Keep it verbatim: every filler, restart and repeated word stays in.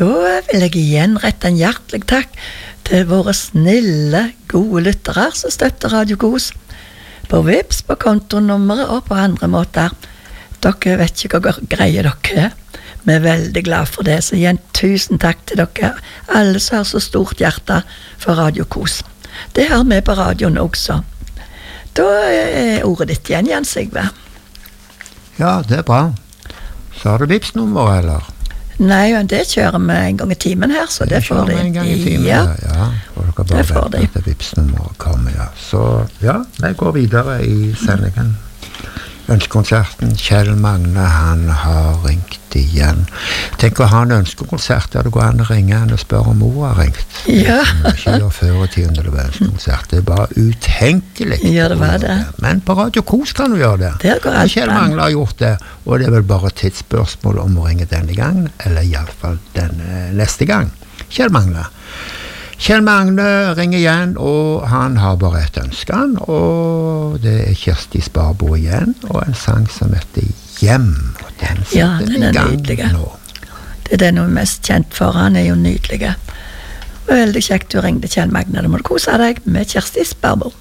Da vil jeg igjen rette en hjertelig takk til våre snille, gode lyttere som støtter Radio Kos. På Vips, på kontonummeret og på andre måter. Dere vet ikke hva greier dere er. Vi er veldig glad for det, så igjen tusen takk til dere, alle som har så stort hjerte for Radio Kos. Det har vi på radioen også. Da er ordet ditt igjen, Jan Sigve. Ja, det er bra. Så har du Vips-nummer, eller? Nei, men det kjører vi en gang i timen her, så det, det får de. En gang i timen, ja. Ja, og dere bare det vet at Vips-nummeret kommer, ja. Så ja, vi går videre i sendingen. Ønskekonserten, Kjell Magne, han har ringt igjen. Tenk å ha en ønskekonsert der det går an å ringe og spørre om mor har ringt. Ja. Ikke gjør før og tid under det var ønskekonsert. Det er bare utenkelig. Ja, det var det. Men på Radio Kos kan du gjøre det. Det går alt. Kjell Magne har gjort det, og det er vel bare et tidsspørsmål om å ringe denne gangen, eller i alle fall den neste gang. Kjell Magne. Kjell Magne ringer igjen, og han har bare et ønske, og det er Kjersti Sparbo igjen, og en sang som heter Hjem, og den setter ja, den er nydelig nå. Det er det noe mest kjent for, han er jo nydelig. Veldig kjekt du ringte Kjell Magne, da må du kose deg med Kjersti Sparbo.